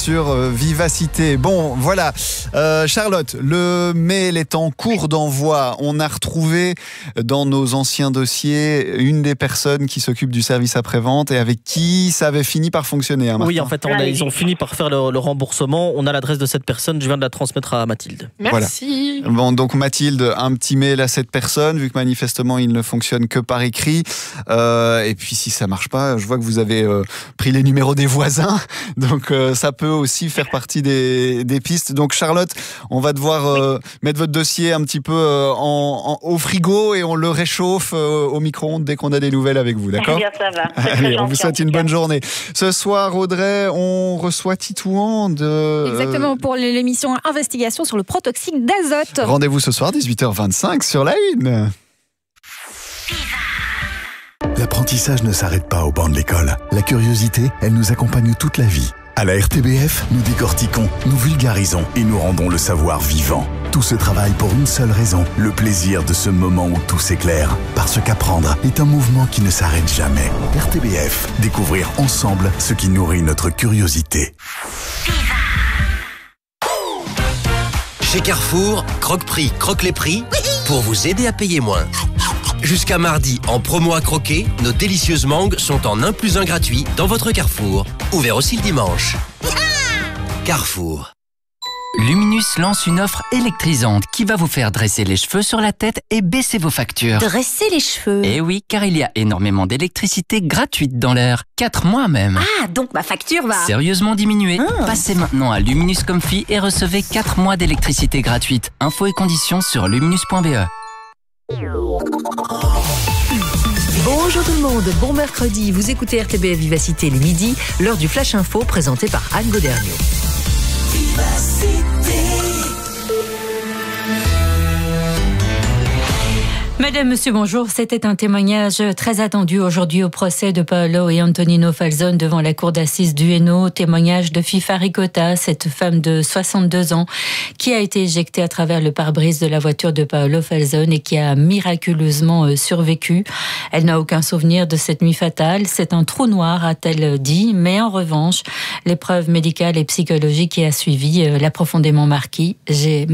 sur Vivacité. Bon, voilà. Charlotte, le mail est en cours d'envoi. On a retrouvé dans nos anciens dossiers une des personnes qui s'occupe du service après-vente et avec qui ça avait fini par fonctionner. Hein, oui, en fait, ils ont fini par faire le remboursement. On a l'adresse de cette personne. Je viens de la transmettre à Mathilde. Merci. Voilà. Bon, donc Mathilde, un petit mail à cette personne, vu que manifestement il ne fonctionne que par écrit. Et puis si ça marche pas, je vois que vous avez pris les numéros des voisins, donc ça peut aussi faire partie des pistes. Donc Charlotte, on va devoir mettre votre dossier un petit peu au frigo et on le réchauffe au micro-ondes dès qu'on a des nouvelles avec vous, d'accord ? Bien, ça va. Allez, on vous souhaite une bonne journée. Ce soir, Audrey, on reçoit Titouan de... Exactement, pour l'émission Investigation sur le protoxyde d'azote. Rendez-vous ce soir, 18h25 sur la Une. L'apprentissage ne s'arrête pas au banc de l'école. La curiosité, elle nous accompagne toute la vie. À la RTBF, nous décortiquons, nous vulgarisons et nous rendons le savoir vivant. Tout ce travail pour une seule raison, le plaisir de ce moment où tout s'éclaire. Parce qu'apprendre est un mouvement qui ne s'arrête jamais. RTBF, découvrir ensemble ce qui nourrit notre curiosité. Chez Carrefour, Croque-Prix, croque les prix pour vous aider à payer moins. Jusqu'à mardi, en promo à croquer, nos délicieuses mangues sont en 1 + 1 gratuit dans votre Carrefour. Ouvert aussi le dimanche. Carrefour. Luminus lance une offre électrisante qui va vous faire dresser les cheveux sur la tête et baisser vos factures. Dresser les cheveux? Eh oui, car il y a énormément d'électricité gratuite dans l'air. 4 mois même. Ah, donc ma facture va... Sérieusement diminuer. Passez maintenant à Luminus Comfy et recevez 4 mois d'électricité gratuite. Infos et conditions sur luminus.be. Bonjour tout le monde, bon mercredi. Vous écoutez RTBF Vivacité le midi, l'heure du Flash Info présenté par Anne Goderniau. Madame, monsieur, bonjour. C'était un témoignage très attendu aujourd'hui au procès de Paolo et Antonino Falzone devant la cour d'assises du Hainaut. Témoignage de Fifa Ricotta, cette femme de 62 ans qui a été éjectée à travers le pare-brise de la voiture de Paolo Falzone et qui a miraculeusement survécu. Elle n'a aucun souvenir de cette nuit fatale. C'est un trou noir, a-t-elle dit. Mais en revanche, l'épreuve médicale et psychologique qui a suivi l'a profondément marqué. J'ai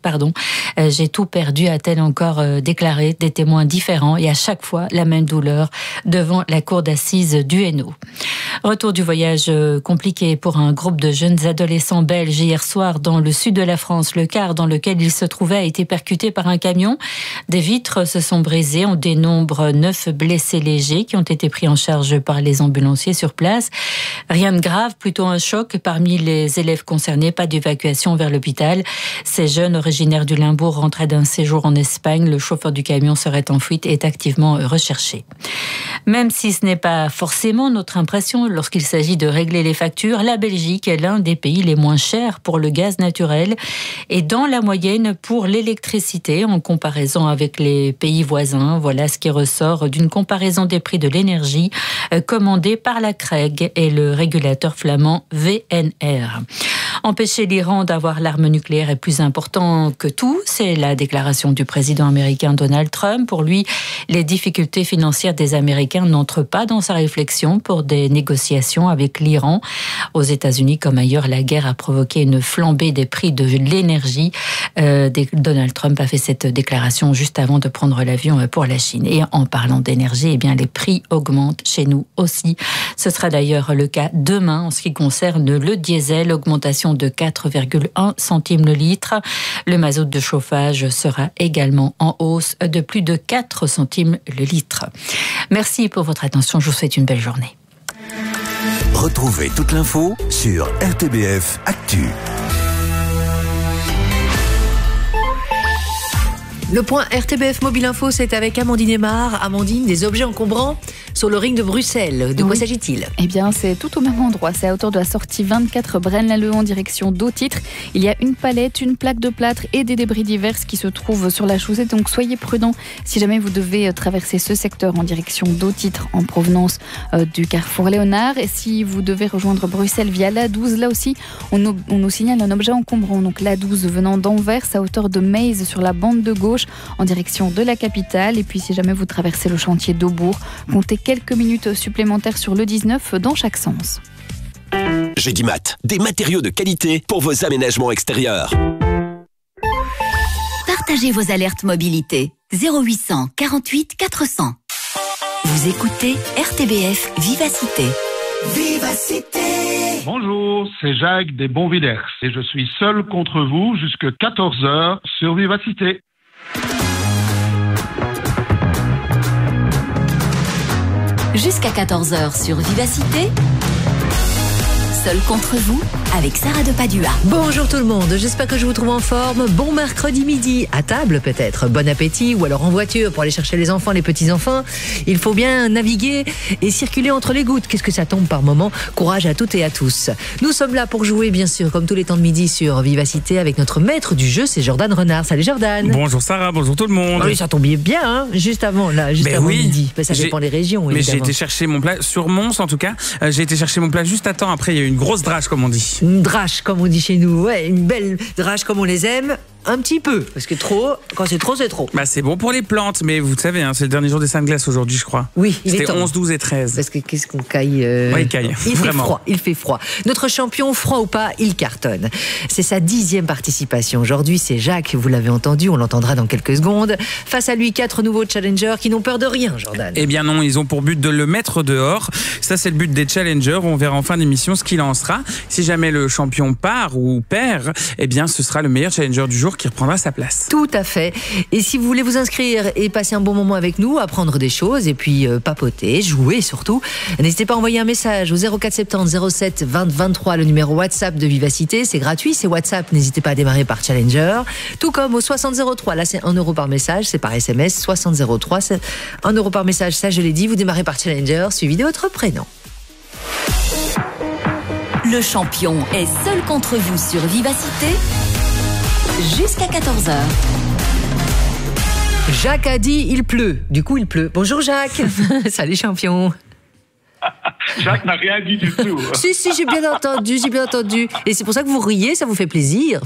tout perdu, a-t-elle encore déclaré. Des témoins différents et à chaque fois la même douleur devant la cour d'assises du Hainaut. Retour du voyage compliqué pour un groupe de jeunes adolescents belges hier soir dans le sud de la France. Le car dans lequel ils se trouvaient a été percuté par un camion. Des vitres se sont brisées. On dénombre 9 blessés légers qui ont été pris en charge par les ambulanciers sur place. Rien de grave, plutôt un choc parmi les élèves concernés. Pas d'évacuation vers l'hôpital. Ces jeunes originaires du Limbourg rentraient d'un séjour en Espagne. Le chauffeur du camion serait en fuite et est activement recherché. Même si ce n'est pas forcément notre impression lorsqu'il s'agit de régler les factures, la Belgique est l'un des pays les moins chers pour le gaz naturel et dans la moyenne pour l'électricité en comparaison avec les pays voisins. Voilà ce qui ressort d'une comparaison des prix de l'énergie commandée par la CREG et le régulateur flamand VNR. Empêcher l'Iran d'avoir l'arme nucléaire est plus important que tout, c'est la déclaration du président américain Donald Trump. Pour lui, les difficultés financières des Américains n'entrent pas dans sa réflexion pour des négociations avec l'Iran. Aux États-Unis comme ailleurs, la guerre a provoqué une flambée des prix de l'énergie. Donald Trump a fait cette déclaration juste avant de prendre l'avion pour la Chine. Et en parlant d'énergie, eh bien, les prix augmentent chez nous aussi. Ce sera d'ailleurs le cas demain en ce qui concerne le diesel, augmentation de 4,1 centimes le litre. Le mazout de chauffage sera également en hausse de plus de 4 centimes le litre. Merci pour votre attention, je vous souhaite une belle journée. Retrouvez toute l'info sur RTBF Actu. Le point RTBF Mobile Info, c'est avec Amandine Aymar. Amandine, des objets encombrants sur le ring de Bruxelles. De quoi s'agit-il ? Eh bien, c'est tout au même endroit. C'est à hauteur de la sortie 24 Braine-l'Alleud en direction d'Eau-Titre. Il y a une palette, une plaque de plâtre et des débris divers qui se trouvent sur la chaussée. Donc, soyez prudents si jamais vous devez traverser ce secteur en direction d'Eau-Titre en provenance du carrefour Léonard. Et si vous devez rejoindre Bruxelles via l'A12, là aussi, on nous signale un objet encombrant. Donc, l'A12 venant d'Anvers à hauteur de Meize sur la bande de gauche en direction de la capitale. Et puis si jamais vous traversez le chantier d'Aubourg, comptez quelques minutes supplémentaires sur le 19 dans chaque sens. Gédimat, des matériaux de qualité pour vos aménagements extérieurs. Partagez vos alertes mobilité. 0800 48 400. Vous écoutez RTBF Vivacité. Vivacité. Bonjour, c'est Jacques des Bonvillers et je suis seul contre vous jusqu'à 14h sur Vivacité. Jusqu'à 14h sur Vivacité. Seul contre vous, avec Sarah de Padua. Bonjour tout le monde, j'espère que je vous trouve en forme. Bon mercredi midi, à table peut-être, bon appétit, ou alors en voiture pour aller chercher les enfants, les petits-enfants. Il faut bien naviguer et circuler entre les gouttes. Qu'est-ce que ça tombe par moment? Courage à toutes et à tous. Nous sommes là pour jouer, bien sûr, comme tous les temps de midi sur Vivacité, avec notre maître du jeu, c'est Jordan Renard. Salut Jordan. Bonjour Sarah, bonjour tout le monde. Oui, ça tombe bien, hein, juste avant midi. Ça dépend des régions, mais évidemment. j'ai été chercher mon plat, sur Mons en tout cas, j'ai été chercher mon plat juste à temps. Après, il y a eu une grosse drache, comme on dit. Une drache, comme on dit chez nous. Ouais, une belle drache comme on les aime. Un petit peu, parce que quand c'est trop, c'est trop. Bah, c'est bon pour les plantes, mais vous savez, c'est le dernier jour des Saintes-Glaces aujourd'hui, je crois. Oui, il est C'était temps. 11, 12 et 13. Parce que qu'est-ce qu'on caille Oui, il caille. Il fait froid. Notre champion, froid ou pas, il cartonne. C'est sa 10e participation. Aujourd'hui, c'est Jacques, vous l'avez entendu, on l'entendra dans quelques secondes. Face à lui, 4 nouveaux challengers qui n'ont peur de rien, Jordan. Eh bien non, ils ont pour but de le mettre dehors. Ça, c'est le but des challengers. On verra en fin d'émission ce qu'il en sera. Si jamais le champion part ou perd, eh bien, ce sera le meilleur challenger du jour qui reprendra sa place. Tout à fait. Et si vous voulez vous inscrire et passer un bon moment avec nous, apprendre des choses et puis papoter, jouer surtout, n'hésitez pas à envoyer un message au 0470 07 20 23, le numéro WhatsApp de Vivacité. C'est gratuit, c'est WhatsApp. N'hésitez pas à démarrer par Challenger. Tout comme au 6003. Là, c'est 1 euro par message. C'est par SMS. 6003, c'est 1 euro par message. Ça, je l'ai dit. Vous démarrez par Challenger, suivi de votre prénom. Le champion est seul contre vous sur Vivacité. Jusqu'à 14h. Jacques a dit il pleut. Du coup, il pleut. Bonjour Jacques. Salut champion. Jacques n'a rien dit du tout. Si, j'ai bien entendu. Et c'est pour ça que vous riez, ça vous fait plaisir.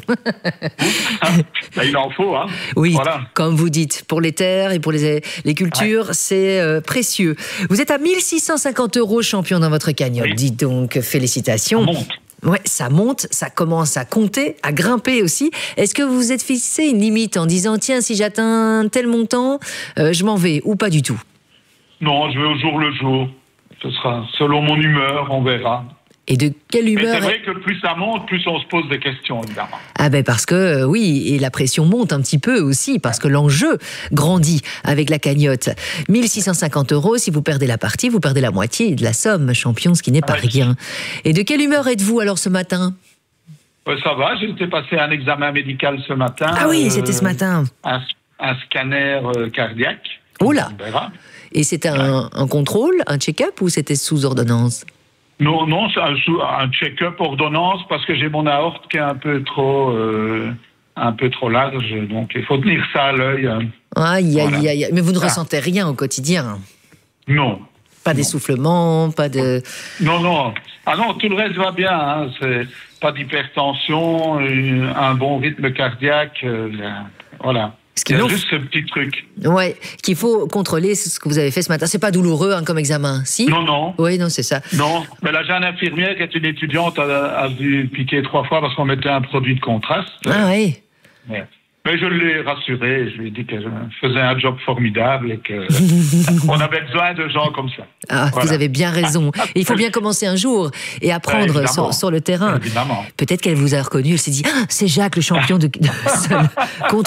Il en faut, hein. Oui, voilà. Comme vous dites, pour les terres et pour les cultures, ouais. C'est précieux. Vous êtes à 1650 € champion dans votre cagnotte. Oui. Dites donc, félicitations. Ça monte. Ouais, ça monte, ça commence à compter, à grimper aussi. Est-ce que vous vous êtes fixé une limite en disant, tiens, si j'atteins tel montant, je m'en vais, ou pas du tout? Non, je vais au jour le jour. Ce sera selon mon humeur, on verra. Et de quelle humeur? Mais c'est vrai que plus ça monte, plus on se pose des questions, évidemment. Ah ben parce que, oui, et la pression monte un petit peu aussi, parce que l'enjeu grandit avec la cagnotte. 1650 €, si vous perdez la partie, vous perdez la moitié de la somme, champion, ce qui n'est pas rien. Et de quelle humeur êtes-vous alors ce matin? Ça va, j'ai été passer un examen médical ce matin. Ah oui, c'était ce matin. Un scanner cardiaque. Oh là. Et c'était un contrôle, un check-up, ou c'était sous ordonnance? Non, c'est un check-up ordonnance parce que j'ai mon aorte qui est un peu trop large, donc il faut tenir ça à l'œil. Aïe. Mais vous ne ressentez rien au quotidien? Non. Pas d'essoufflement, pas de... Non. Ah non, tout le reste va bien. Hein. C'est pas d'hypertension, un bon rythme cardiaque, voilà. Il y a juste ce petit truc. Ouais, qu'il faut contrôler ce que vous avez fait ce matin. C'est pas douloureux comme examen, si? Non. Oui, non, c'est ça. Non, mais la jeune infirmière qui est une étudiante a dû piquer 3 fois parce qu'on mettait un produit de contraste. Ah oui. Mais je l'ai rassuré, je lui ai dit que je faisais un job formidable et qu'on avait besoin de gens comme ça. Ah, voilà. Vous avez bien raison. Et il faut bien commencer un jour et apprendre sur le terrain. Évidemment. Peut-être qu'elle vous a reconnu, elle s'est dit, c'est Jacques le champion de seul contre